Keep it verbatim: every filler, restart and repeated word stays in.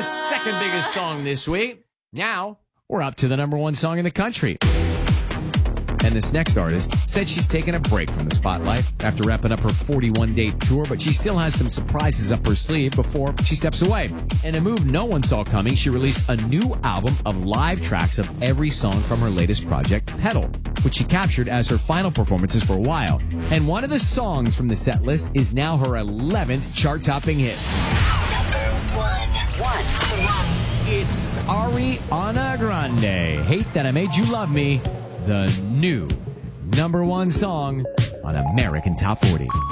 the second biggest song this week. Now, we're up to the number one song in the country. And this next artist said she's taking a break from the spotlight after wrapping up her forty-one date tour, but she still has some surprises up her sleeve before she steps away. In a move no one saw coming, she released a new album of live tracks of every song from her latest project, Pedal, which she captured as her final performances for a while. And one of the songs from the set list is now her eleventh chart-topping hit. Number one. One. It's Ariana Grande. Hate That I Made You Love Me. The new number one song on American Top forty.